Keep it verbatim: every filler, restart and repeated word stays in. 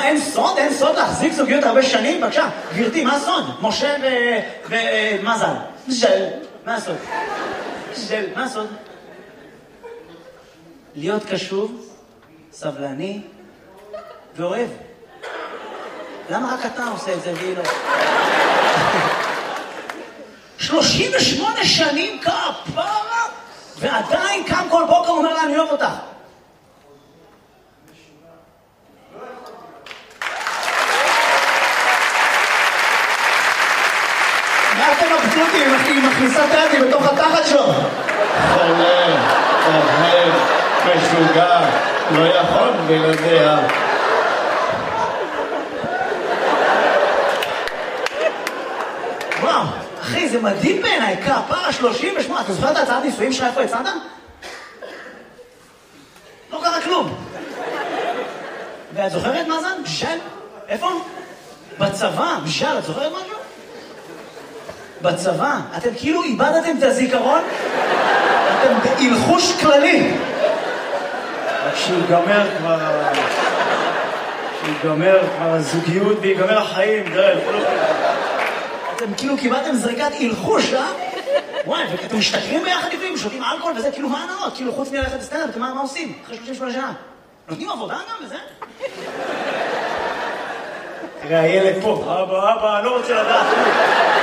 מה, אין סוד? אין סוד להחזיק זוגיות הרבה שנים? בבקשה, גברתי, מה הסוד? משה ומזל. ז'ל, מה הסוד? ז'ל, מה הסוד? להיות קשוב, סבלני ואוהב. למה רק אתה עושה את זה והיא לא? שלושים ושמונה שנים כפרה, ועדיין קם כל בוקר אומר לה, אני אוהב אותך. מה אתם מבסוטים אם מכניסה טרדי בתוך התחת שלו? חולה, אוהב, משוגע, לא יכול בלעדיה. וואו, אחי, זה מדהים בעיניי, כפרה שלושים ושמונה, אתה זוכר את הצעת נישואים שלך, איפה הצעת? לא קרה כלום. ואת זוכרת מה זה? ז'ל? איפה? בצבא, ז'ל, את זוכרת משהו? בצבא, אתם כאילו איבדתם את הזיכרון, אתם בהלחוש כללי. רק שיגמר כבר, שיגמר כבר הזוגיות ויגמר החיים, דרך. אתם כאילו קיבלתם זריקת הלחוש, אה? וואי, ואתם משתכרים ביחד לפעמים, שותים אלכוהול וזה, כאילו מה הנאות? כאילו חוץ מללכת לסטנדאפ, אתם מה עושים? אחרי שלושים ושמונה שנה. נותנים עבודה גם וזה? תראה, הילד פה, אבא, אבא, אני לא רוצה לדעת.